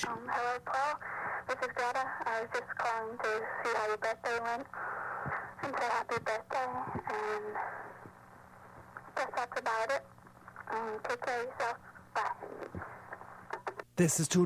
Hello, Paul. This is Greta. I was just calling to see how your birthday went and say happy birthday. And I guess that's about it. Take care of yourself. Bye. This is Two